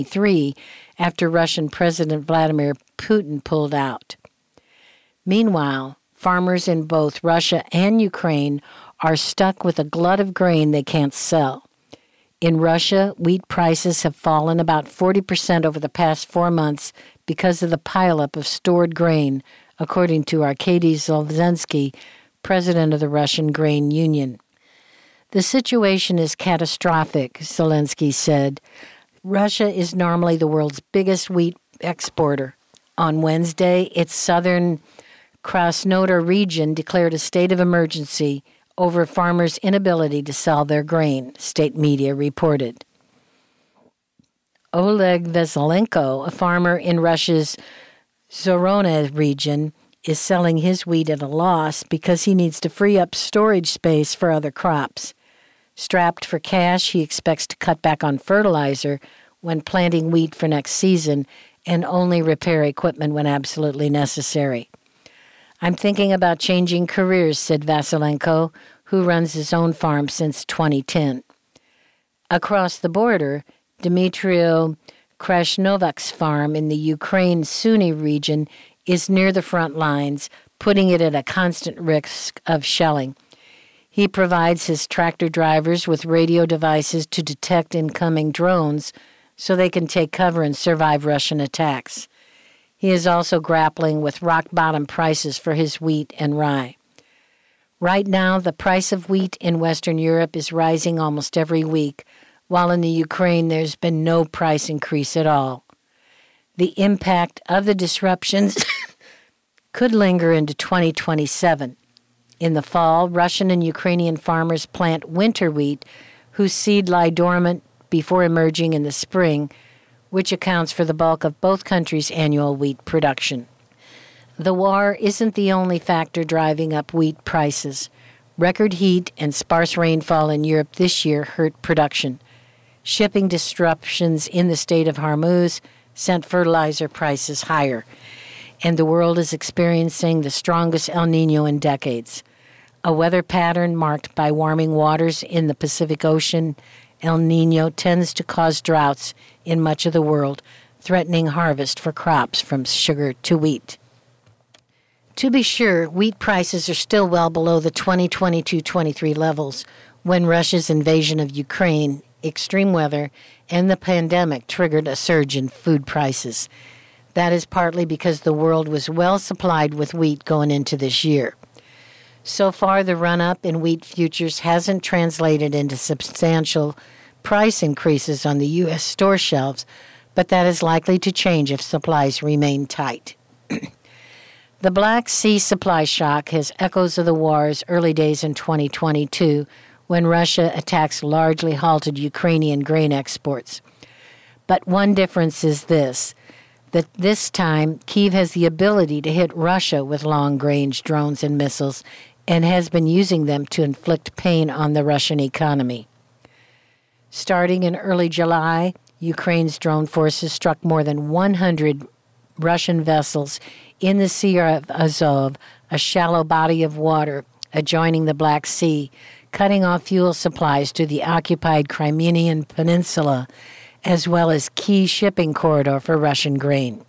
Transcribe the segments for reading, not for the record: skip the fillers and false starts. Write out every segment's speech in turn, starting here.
after Russian President Vladimir Putin pulled out. Meanwhile, farmers in both Russia and Ukraine are stuck with a glut of grain they can't sell. In Russia, wheat prices have fallen about 40% over the past 4 months because of the pileup of stored grain, according to Arkady Zolzensky, president of the Russian Grain Union. The situation is catastrophic, Zelensky said. Russia is normally the world's biggest wheat exporter. On Wednesday, its southern Krasnodar region declared a state of emergency over farmers' inability to sell their grain, state media reported. Oleg Veselenko, a farmer in Russia's Zorona region, is selling his wheat at a loss because he needs to free up storage space for other crops. Strapped for cash, he expects to cut back on fertilizer when planting wheat for next season and only repair equipment when absolutely necessary. I'm thinking about changing careers, said Vasylenko, who runs his own farm since 2010. Across the border, Dmitry Krasnovak's farm in the Ukraine Sumy region is near the front lines, putting it at a constant risk of shelling. He provides his tractor drivers with radio devices to detect incoming drones so they can take cover and survive Russian attacks. He is also grappling with rock-bottom prices for his wheat and rye. Right now, the price of wheat in Western Europe is rising almost every week, while in the Ukraine there's been no price increase at all. The impact of the disruptions could linger into 2027. In the fall, Russian and Ukrainian farmers plant winter wheat, whose seed lie dormant before emerging in the spring, which accounts for the bulk of both countries' annual wheat production. The war isn't the only factor driving up wheat prices. Record heat and sparse rainfall in Europe this year hurt production. Shipping disruptions in the Strait of Hormuz sent fertilizer prices higher, and the world is experiencing the strongest El Niño in decades. A weather pattern marked by warming waters in the Pacific Ocean, El Niño tends to cause droughts in much of the world, threatening harvest for crops from sugar to wheat. To be sure, wheat prices are still well below the 2022-23 levels when Russia's invasion of Ukraine, extreme weather, and the pandemic triggered a surge in food prices. That is partly because the world was well supplied with wheat going into this year. So far, the run-up in wheat futures hasn't translated into substantial price increases on the U.S. store shelves, but that is likely to change if supplies remain tight. The Black Sea supply shock has echoes of the war's early days in 2022, when Russia attacks largely halted Ukrainian grain exports. But one difference is this, that this time Kyiv has the ability to hit Russia with long-range drones and missiles and has been using them to inflict pain on the Russian economy. Starting in early July, Ukraine's drone forces struck more than 100 Russian vessels in the Sea of Azov, a shallow body of water adjoining the Black Sea, cutting off fuel supplies to the occupied Crimean Peninsula, as well as key shipping corridor for Russian grain.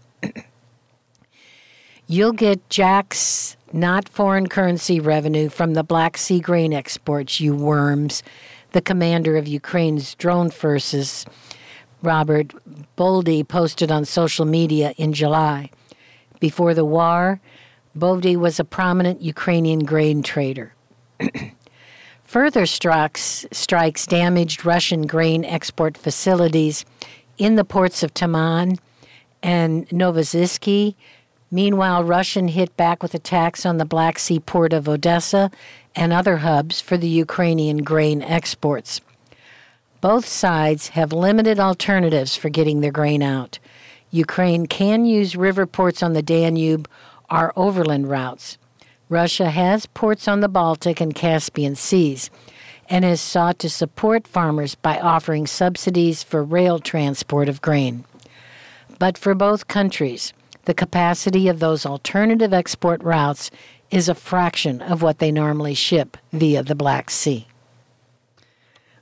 You'll get jacks, not foreign currency revenue from the Black Sea grain exports, you worms, the commander of Ukraine's drone forces, Robert Boldy, posted on social media in July. Before the war, Boldy was a prominent Ukrainian grain trader. Further strikes damaged Russian grain export facilities in the ports of Taman and Novosibirsk. Meanwhile, Russia hit back with attacks on the Black Sea port of Odessa and other hubs for the Ukrainian grain exports. Both sides have limited alternatives for getting their grain out. Ukraine can use river ports on the Danube or overland routes. Russia has ports on the Baltic and Caspian Seas and has sought to support farmers by offering subsidies for rail transport of grain. But for both countries, the capacity of those alternative export routes is a fraction of what they normally ship via the Black Sea.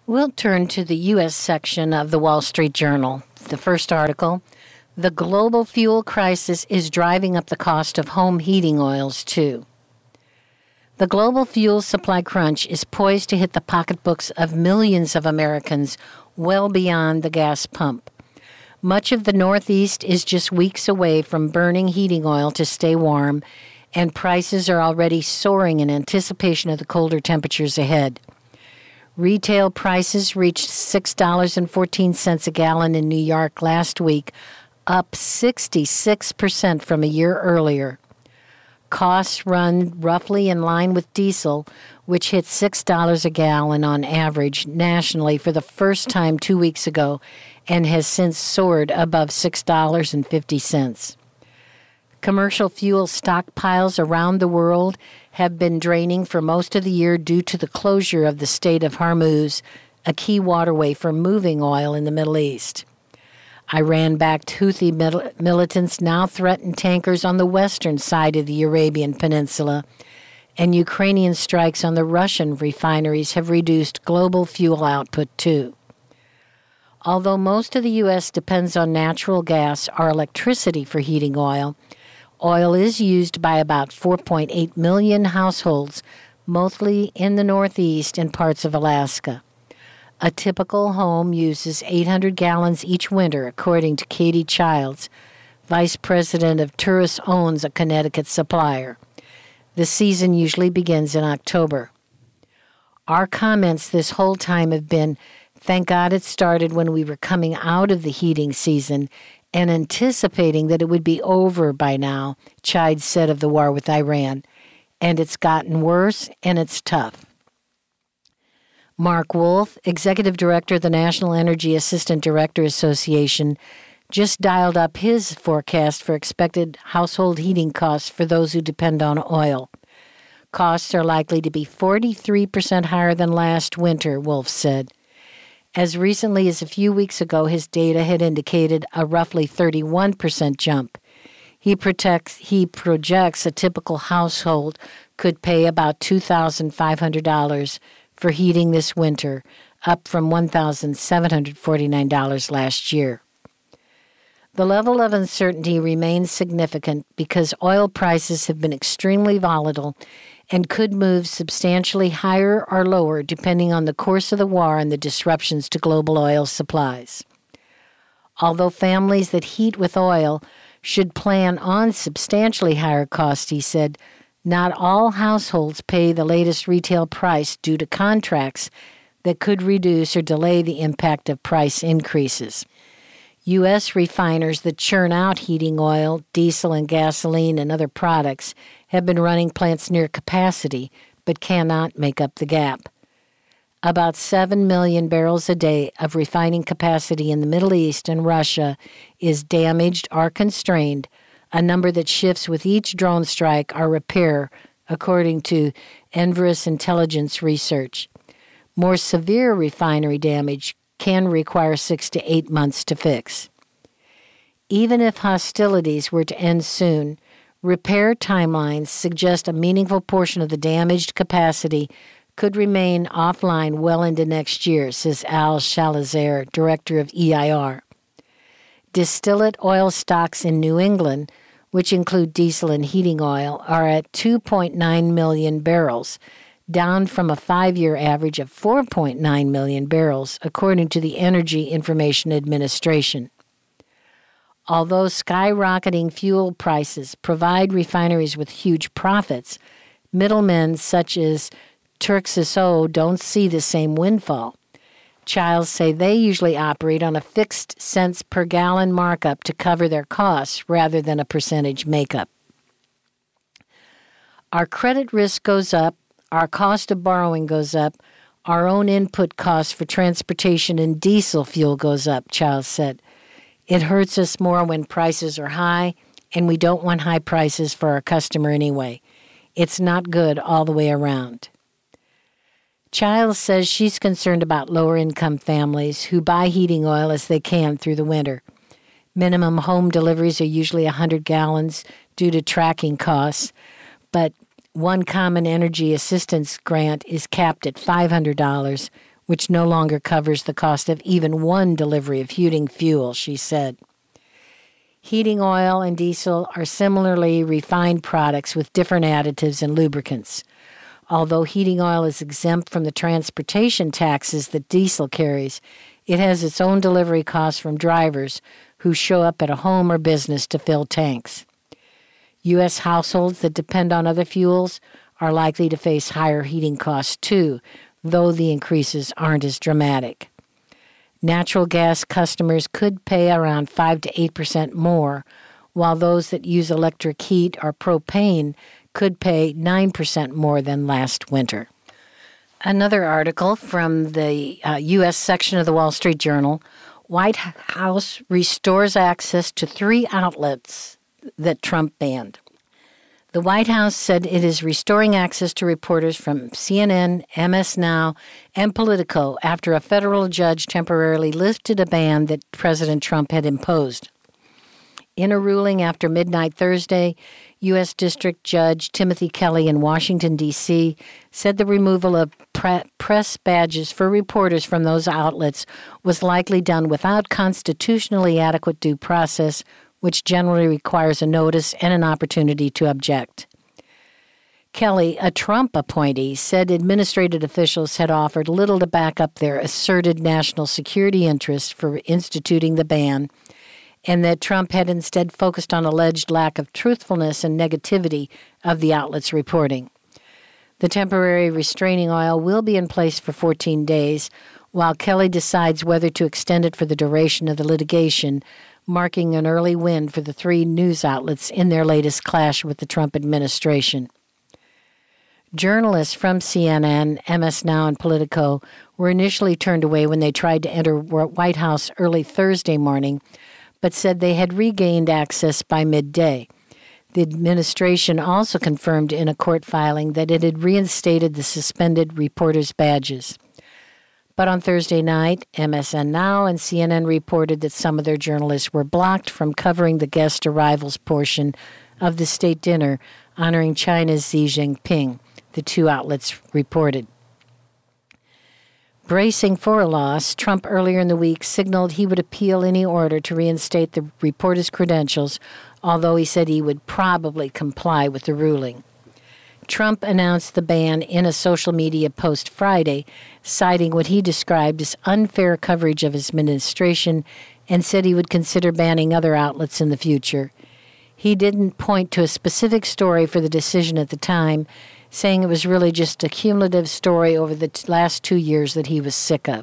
We'll turn to the U.S. section of the Wall Street Journal. The first article, "The global fuel crisis is driving up the cost of home heating oils, too." The global fuel supply crunch is poised to hit the pocketbooks of millions of Americans well beyond the gas pump. Much of the Northeast is just weeks away from burning heating oil to stay warm, and prices are already soaring in anticipation of the colder temperatures ahead. Retail prices reached $6.14 a gallon in New York last week, up 66% from a year earlier. Costs run roughly in line with diesel, which hit $6 a gallon on average nationally for the first time 2 weeks ago and has since soared above $6.50. Commercial fuel stockpiles around the world have been draining for most of the year due to the closure of the Strait of Hormuz, a key waterway for moving oil in the Middle East. Iran-backed Houthi militants now threaten tankers on the western side of the Arabian Peninsula, and Ukrainian strikes on the Russian refineries have reduced global fuel output too. Although most of the U.S. depends on natural gas or electricity for heating oil, oil is used by about 4.8 million households, mostly in the Northeast and parts of Alaska. A typical home uses 800 gallons each winter, according to Katie Childs, vice president of Turris Owens, a Connecticut supplier. The season usually begins in October. Our comments this whole time have been, thank God it started when we were coming out of the heating season and anticipating that it would be over by now, Chides said of the war with Iran. And it's gotten worse, and it's tough. Mark Wolf, executive director of the National Energy Assistant Director Association, just dialed up his forecast for expected household heating costs for those who depend on oil. Costs are likely to be 43% higher than last winter, Wolf said. As recently as a few weeks ago, his data had indicated a roughly 31% jump. He projects a typical household could pay about $2,500 for heating this winter, up from $1,749 last year. The level of uncertainty remains significant because oil prices have been extremely volatile and could move substantially higher or lower depending on the course of the war and the disruptions to global oil supplies. Although families that heat with oil should plan on substantially higher costs, he said, not all households pay the latest retail price due to contracts that could reduce or delay the impact of price increases. U.S. refiners that churn out heating oil, diesel, and gasoline and other products have been running plants near capacity but cannot make up the gap. About 7 million barrels a day of refining capacity in the Middle East and Russia is damaged or constrained, a number that shifts with each drone strike or repair, according to Enverus Intelligence Research. More severe refinery damage can require 6 to 8 months to fix. Even if hostilities were to end soon, repair timelines suggest a meaningful portion of the damaged capacity could remain offline well into next year, says Al Shalazer, director of EIR. Distillate oil stocks in New England, which include diesel and heating oil, are at 2.9 million barrels, down from a 5-year average of 4.9 million barrels, according to the Energy Information Administration. Although skyrocketing fuel prices provide refineries with huge profits, middlemen such as Turksis O don't see the same windfall. Childs say they usually operate on a fixed cents per gallon markup to cover their costs rather than a percentage makeup. Our credit risk goes up, our cost of borrowing goes up, our own input costs for transportation and diesel fuel goes up, Childs said. It hurts us more when prices are high, and we don't want high prices for our customer anyway. It's not good all the way around. Childs says she's concerned about lower-income families who buy heating oil as they can through the winter. Minimum home deliveries are usually 100 gallons due to tracking costs, but one common energy assistance grant is capped at $500, which no longer covers the cost of even one delivery of heating fuel, she said. Heating oil and diesel are similarly refined products with different additives and lubricants. Although heating oil is exempt from the transportation taxes that diesel carries, it has its own delivery costs from drivers who show up at a home or business to fill tanks. U.S. households that depend on other fuels are likely to face higher heating costs too, though the increases aren't as dramatic. Natural gas customers could pay around 5 to 8% more, while those that use electric heat or propane could pay 9% more than last winter. Another article from the U.S. section of the Wall Street Journal, White House restores access to 3 outlets that Trump banned. The White House said it is restoring access to reporters from CNN, MS Now, and Politico after a federal judge temporarily lifted a ban that President Trump had imposed. In a ruling after midnight Thursday, U.S. District Judge Timothy Kelly in Washington, D.C., said the removal of press badges for reporters from those outlets was likely done without constitutionally adequate due process, which generally requires a notice and an opportunity to object. Kelly, a Trump appointee, said administrative officials had offered little to back up their asserted national security interest for instituting the ban, and that Trump had instead focused on alleged lack of truthfulness and negativity of the outlet's reporting. The temporary restraining order will be in place for 14 days, while Kelly decides whether to extend it for the duration of the litigation, marking an early win for the 3 news outlets in their latest clash with the Trump administration. Journalists from CNN, MS Now, and Politico were initially turned away when they tried to enter White House early Thursday morning, but said they had regained access by midday. The administration also confirmed in a court filing that it had reinstated the suspended reporters' badges. But on Thursday night, MSN Now and CNN reported that some of their journalists were blocked from covering the guest arrivals portion of the state dinner honoring China's Xi Jinping, the 2 outlets reported. Bracing for a loss, Trump earlier in the week signaled he would appeal any order to reinstate the reporters' credentials, although he said he would probably comply with the ruling. Trump announced the ban in a social media post Friday, citing what he described as unfair coverage of his administration, and said he would consider banning other outlets in the future. He didn't point to a specific story for the decision at the time, saying it was really just a cumulative story over the last 2 years that he was sick of.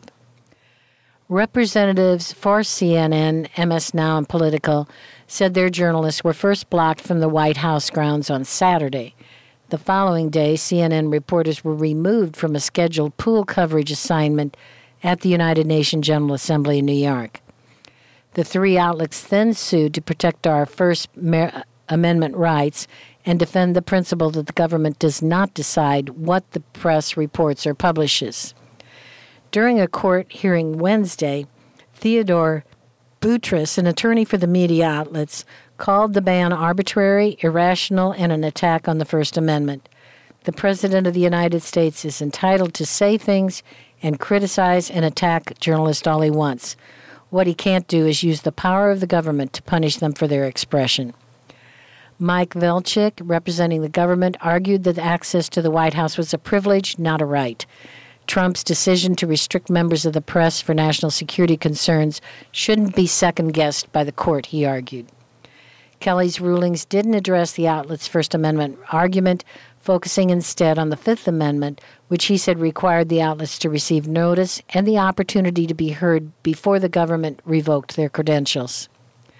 Representatives for CNN, MS Now, and Politico said their journalists were first blocked from the White House grounds on Saturday. The following day, CNN reporters were removed from a scheduled pool coverage assignment at the United Nations General Assembly in New York. The 3 outlets then sued to protect our First Amendment rights and defend the principle that the government does not decide what the press reports or publishes. During a court hearing Wednesday, Theodore Boutros, an attorney for the media outlets, called the ban arbitrary, irrational, and an attack on the First Amendment. The President of the United States is entitled to say things and criticize and attack journalists all he wants. What he can't do is use the power of the government to punish them for their expression. Mike Velchik, representing the government, argued that access to the White House was a privilege, not a right. Trump's decision to restrict members of the press for national security concerns shouldn't be second-guessed by the court, he argued. Kelly's rulings didn't address the outlet's First Amendment argument, focusing instead on the Fifth Amendment, which he said required the outlets to receive notice and the opportunity to be heard before the government revoked their credentials.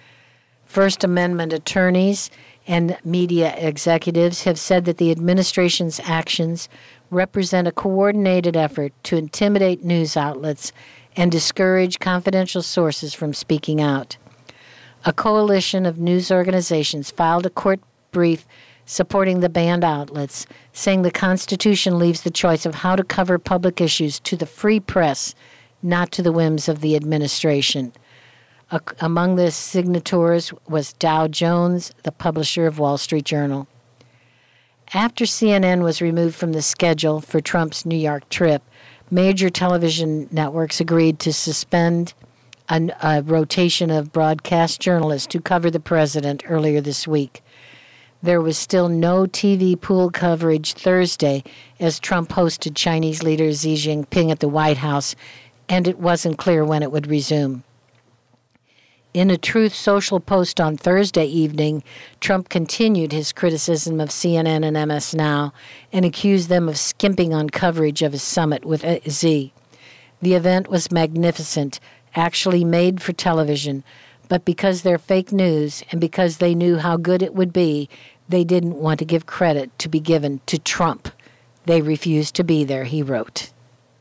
First Amendment attorneys and media executives have said that the administration's actions represent a coordinated effort to intimidate news outlets and discourage confidential sources from speaking out. A coalition of news organizations filed a court brief supporting the banned outlets, saying the Constitution leaves the choice of how to cover public issues to the free press, not to the whims of the administration. Among the signatories was Dow Jones, the publisher of Wall Street Journal. After CNN was removed from the schedule for Trump's New York trip, Major television networks agreed to suspend a rotation of broadcast journalists to cover the president earlier this week. There was still no TV pool coverage Thursday as Trump hosted Chinese leader Xi Jinping at the White House, and it wasn't clear when it would resume. In a Truth Social post on Thursday evening, Trump continued his criticism of CNN and MS Now and accused them of skimping on coverage of his summit with Xi. The event was magnificent, actually made for television, but because they're fake news and because they knew how good it would be, they didn't want to give credit to be given to Trump. They refused to be there, he wrote.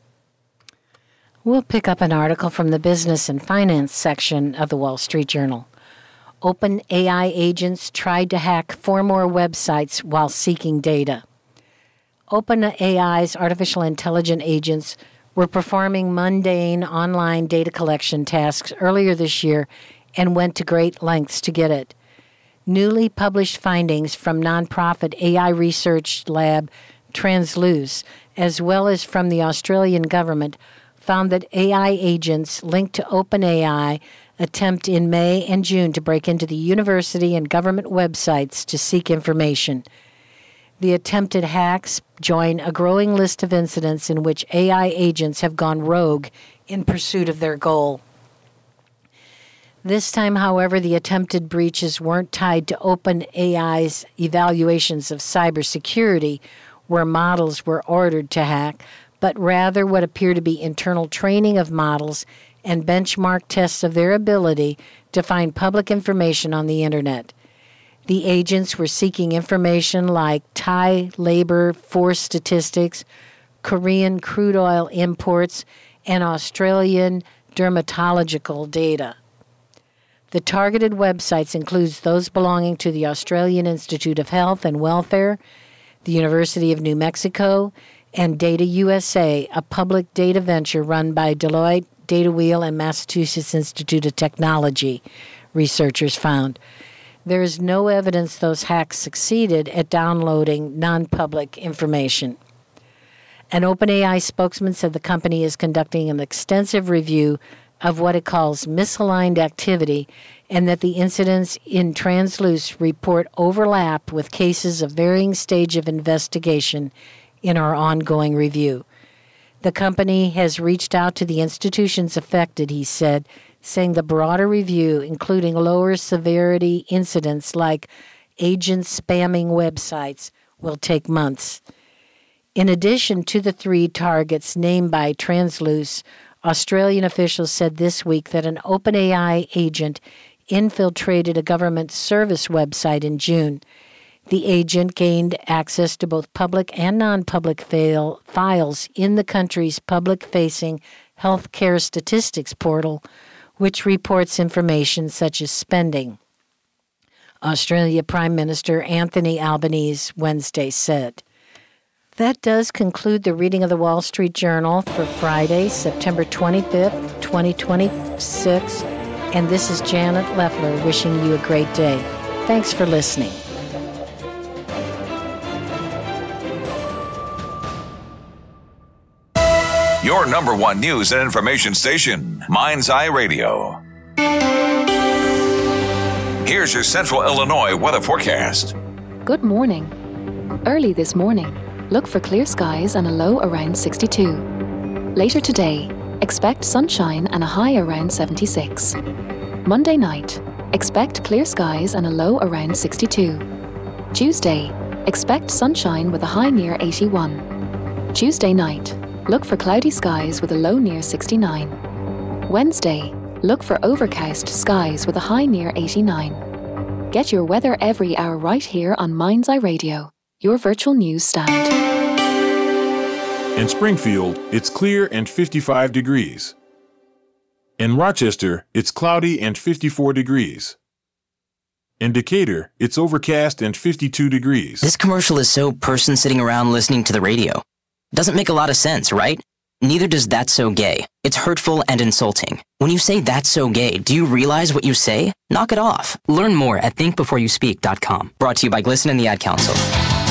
We'll pick up an article from the business and finance section of the Wall Street Journal. OpenAI agents tried to hack 4 more websites while seeking data. OpenAI's artificial intelligence agents were performing mundane online data collection tasks earlier this year and went to great lengths to get it. Newly published findings from nonprofit AI research lab Transluce, as well as from the Australian government, found that AI agents linked to OpenAI attempt in May and June to break into the university and government websites to seek information. The attempted hacks join a growing list of incidents in which AI agents have gone rogue in pursuit of their goal. This time, however, the attempted breaches weren't tied to OpenAI's evaluations of cybersecurity, where models were ordered to hack, but rather what appear to be internal training of models and benchmark tests of their ability to find public information on the Internet. The agents were seeking information like Thai labor force statistics, Korean crude oil imports, and Australian dermatological data. The targeted websites includes those belonging to the Australian Institute of Health and Welfare, the University of New Mexico, and Data USA, a public data venture run by Deloitte, DataWheel, and Massachusetts Institute of Technology, researchers found. There is no evidence those hacks succeeded at downloading non-public information. An OpenAI spokesman said the company is conducting an extensive review of what it calls misaligned activity, and that the incidents in Transluce report overlap with cases of varying stage of investigation in our ongoing review. The company has reached out to the institutions affected, he said, saying the broader review, including lower severity incidents like agents spamming websites, will take months. In addition to the 3 targets named by Transluce, Australian officials said this week that an OpenAI agent infiltrated a government service website in June. The agent gained access to both public and non-public files in the country's public-facing healthcare statistics portal, which reports information such as spending. Australia Prime Minister Anthony Albanese Wednesday said. That does conclude the reading of the Wall Street Journal for Friday, September 25th, 2026. And this is Janet Leffler wishing you a great day. Thanks for listening. Your number 1 news and information station, Mind's Eye Radio. Here's your Central Illinois weather forecast. Good morning. Early this morning, look for clear skies and a low around 62. Later today, expect sunshine and a high around 76. Monday night, expect clear skies and a low around 62. Tuesday, expect sunshine with a high near 81. Tuesday night, look for cloudy skies with a low near 69. Wednesday, look for overcast skies with a high near 89. Get your weather every hour right here on Mind's Eye Radio, your virtual news stand. In Springfield, it's clear and 55 degrees. In Rochester, it's cloudy and 54 degrees. In Decatur, it's overcast and 52 degrees. This commercial is so person sitting around listening to the radio. Doesn't make a lot of sense, right? Neither does That's So Gay. It's hurtful and insulting. When you say that's so gay, do you realize what you say? Knock it off. Learn more at thinkbeforeyouspeak.com. Brought to you by Glisten and the Ad Council.